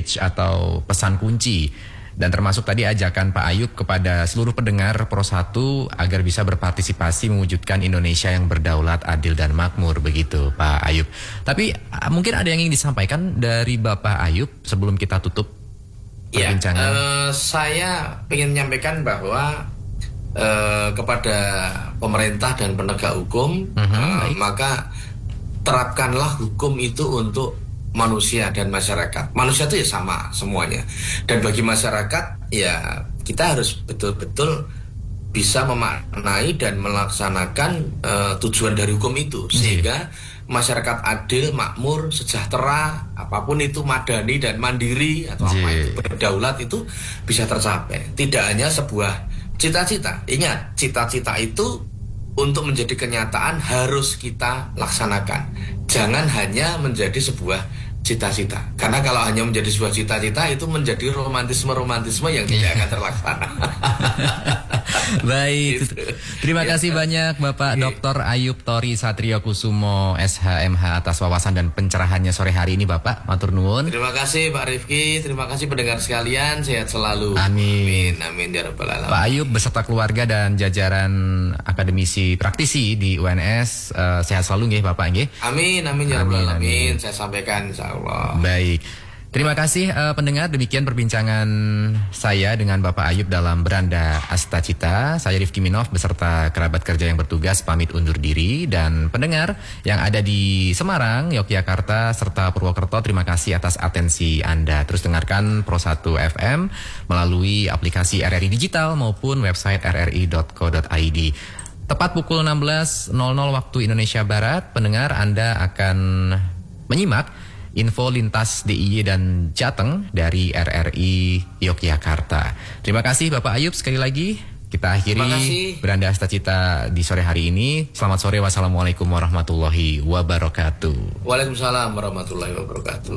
message atau pesan kunci. Dan termasuk tadi ajakan Pak Ayub kepada seluruh pendengar Pro 1 agar bisa berpartisipasi mewujudkan Indonesia yang berdaulat, adil dan makmur, begitu Pak Ayub. Tapi mungkin ada yang ingin disampaikan dari Bapak Ayub sebelum kita tutup perbincangan. Saya ingin menyampaikan bahwa kepada pemerintah dan penegak hukum, maka terapkanlah hukum itu untuk manusia dan masyarakat. Manusia itu ya sama semuanya. Dan bagi masyarakat ya kita harus betul-betul bisa memaknai dan melaksanakan tujuan dari hukum itu, sehingga masyarakat adil, makmur, sejahtera, apapun itu madani dan mandiri atau apa itu berdaulat itu bisa tercapai. Tidak hanya sebuah cita-cita. Ingat, cita-cita itu untuk menjadi kenyataan harus kita laksanakan. Jangan hanya menjadi sebuah cita-cita. Karena kalau hanya menjadi sebuah cita-cita itu menjadi romantisme-romantisme yang tidak akan terlaksana. Baik. Gitu. Terima kasih banyak Bapak Dr. Ayub Tori Satriokusumo SHMH atas wawasan dan pencerahannya sore hari ini Bapak. Matur nuwun. Terima kasih Pak Rifki, terima kasih pendengar sekalian, sehat selalu. Amin. Amin ya rabbal alamin. Pak Ayub beserta keluarga dan jajaran akademisi praktisi di UNS sehat selalu nggih Bapak nggih. Amin ya rabbal alamin. Saya sampaikan insyaallah. Baik. Terima kasih pendengar, demikian perbincangan saya dengan Bapak Ayub dalam Beranda Astacita. Saya Rifki Minov beserta kerabat kerja yang bertugas pamit undur diri. Dan pendengar yang ada di Semarang, Yogyakarta, serta Purwokerto, terima kasih atas atensi Anda. Terus dengarkan Pro 1 FM melalui aplikasi RRI Digital maupun website rri.co.id. Tepat pukul 16.00 waktu Indonesia Barat, pendengar Anda akan menyimak info lintas DIY dan Jateng dari RRI Yogyakarta. Terima kasih Bapak Ayub sekali lagi. Kita akhiri Beranda Astacita di sore hari ini. Selamat sore, wassalamualaikum warahmatullahi wabarakatuh. Waalaikumsalam warahmatullahi wabarakatuh.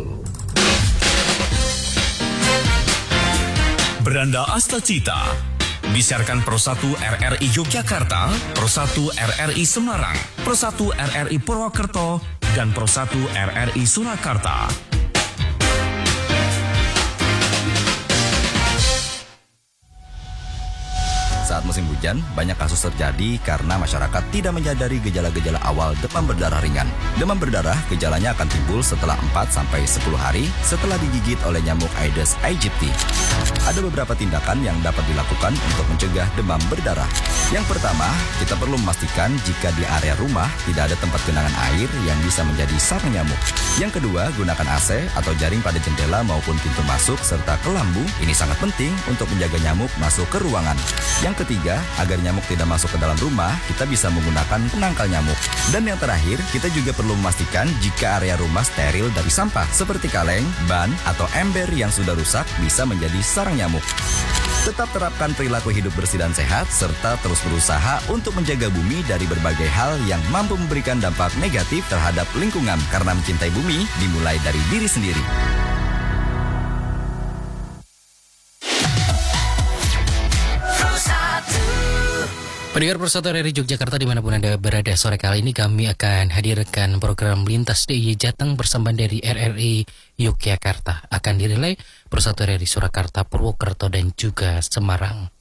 Beranda Astacita disiarkan Pro 1 RRI Yogyakarta, Pro 1 RRI Semarang, Pro 1 RRI Purwokerto, dan Pro 1 RRI Surakarta. Saat musim hujan, banyak kasus terjadi karena masyarakat tidak menyadari gejala-gejala awal demam berdarah ringan. Demam berdarah gejalanya akan timbul setelah 4-10 hari setelah digigit oleh nyamuk Aedes aegypti. Ada beberapa tindakan yang dapat dilakukan untuk mencegah demam berdarah. Yang pertama, kita perlu memastikan jika di area rumah tidak ada tempat genangan air yang bisa menjadi sarang nyamuk. Yang kedua, gunakan AC atau jaring pada jendela maupun pintu masuk serta kelambu. Ini sangat penting untuk menjaga nyamuk masuk ke ruangan. Yang ketiga, agar nyamuk tidak masuk ke dalam rumah, kita bisa menggunakan penangkal nyamuk. Dan yang terakhir, kita juga perlu memastikan jika area rumah steril dari sampah seperti kaleng, ban, atau ember yang sudah rusak bisa menjadi sarang nyamuk. Tetap terapkan perilaku hidup bersih dan sehat, serta terus berusaha untuk menjaga bumi dari berbagai hal yang mampu memberikan dampak negatif terhadap lingkungan. Karena mencintai bumi dimulai dari diri sendiri. Pendengar Pro 1 RRI Yogyakarta dimanapun Anda berada, sore kali ini kami akan hadirkan program Lintas DIY Jateng persembahan dari RRI Yogyakarta. Akan dirilai Pro 1 RRI Surakarta, Purwokerto, dan juga Semarang.